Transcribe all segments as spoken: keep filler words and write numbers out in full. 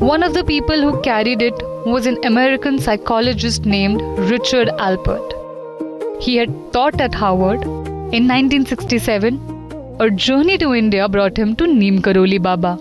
One of the people who carried it was an American psychologist named Richard Alpert. He had taught at Harvard. In nineteen sixty-seven, a journey to India brought him to Neem Karoli Baba.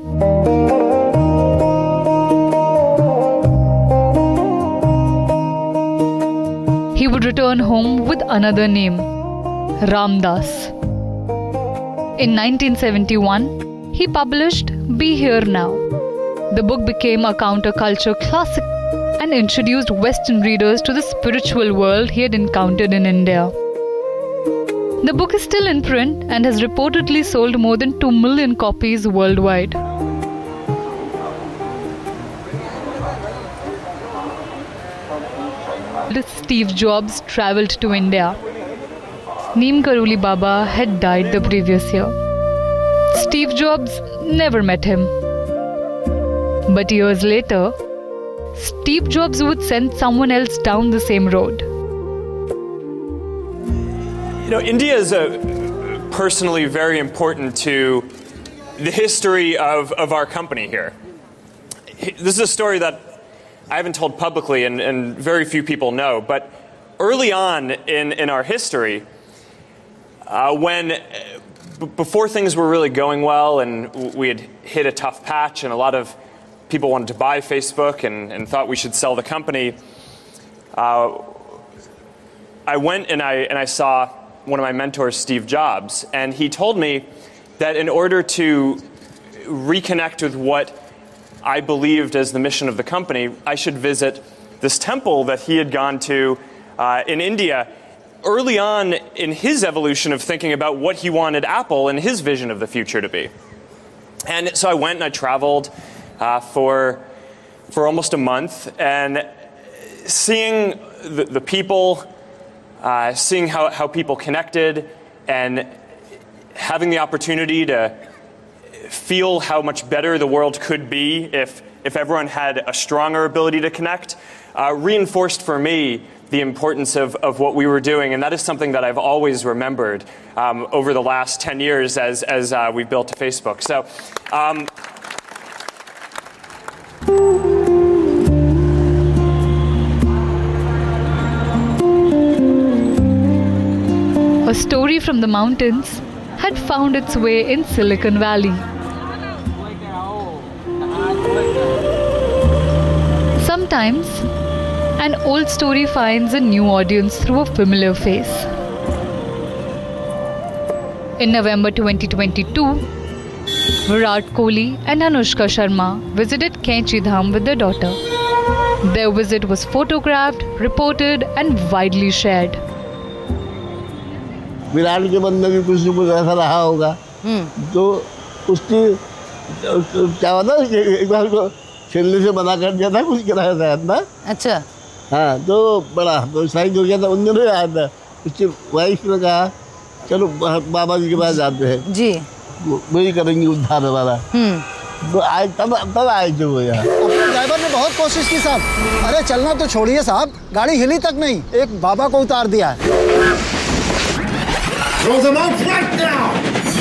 He would return home with another name, Ramdas. In nineteen seventy-one, he published Be Here Now. The book became a counterculture classic and introduced Western readers to the spiritual world he had encountered in India. The book is still in print and has reportedly sold more than two million copies worldwide. Steve Jobs travelled to India. Neem Karoli Baba had died the previous year. Steve Jobs never met him. But years later, Steve Jobs would send someone else down the same road. You know, India is a, personally very important to the history of, of our company here. This is a story that I haven't told publicly and, and very few people know, but early on in, in our history, uh, when b- before things were really going well and we had hit a tough patch and a lot of people wanted to buy Facebook and, and thought we should sell the company, uh, I went and I, and I saw one of my mentors, Steve Jobs, and he told me that in order to reconnect with what I believed as the mission of the company, I should visit this temple that he had gone to uh, in India early on in his evolution of thinking about what he wanted Apple and his vision of the future to be. And so I went and I traveled uh, for for almost a month, and seeing the, the people, uh, seeing how, how people connected, and having the opportunity to feel how much better the world could be if, if everyone had a stronger ability to connect, uh, reinforced for me the importance of, of what we were doing. And that is something that I've always remembered um, over the last ten years as, as uh, we've built Facebook. So, um, a story from the mountains had found its way in Silicon Valley. Sometimes, an old story finds a new audience through a familiar face. In November twenty twenty-two, Virat Kohli and Anushka Sharma visited Kainchi Dham with their daughter. Their visit was photographed, reported, and widely shared. Virat के मन में भी कुछ न कुछ ऐसा रहा होगा, तो उसकी क्या होता है एक बार को खेलने से मना कर दिया था कुछ कराया था ना। अच्छा हाँ, तो बड़ा तो साइन हो गया था, उन दिनों याद है उसकी वाइफ ने कहा चलो बाबा जी के पास जाते हैं जी, वही करेंगे उद्धार हमारा। तो आज तब तब आए थे वो यहाँ। अपने ड्राइवर ने बहुत कोशिश की साहब, अरे चलना तो छोड़िए साहब, गाड़ी हिली तक नहीं, एक बाबा को उतार दिया है। Throw them out right now!